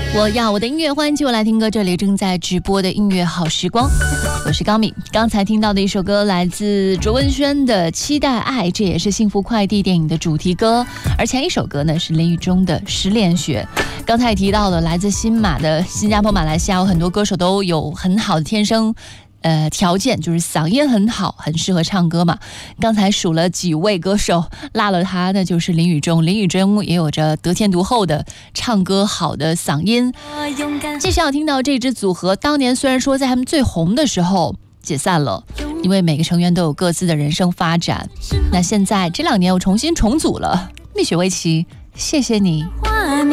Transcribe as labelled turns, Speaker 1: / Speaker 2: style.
Speaker 1: 我要我的音乐，欢迎继续来听歌，这里正在直播的音乐好时光，我是高敏。刚才听到的一首歌来自卓文萱的《期待爱》，这也是幸福快递电影的主题歌。而前一首歌呢是林宇中的《失恋雪》。刚才也提到了，来自新加坡、马来西亚有很多歌手都有很好的天生条件，就是嗓音很好，很适合唱歌嘛。刚才数了几位歌手，落了他那就是林宇中。林宇中也有着得天独厚的唱歌好的嗓音。接下来要听到这支组合，当年虽然说在他们最红的时候解散了，因为每个成员都有各自的人生发展。那现在这2年又重新重组了，蜜雪薇琪，谢谢你。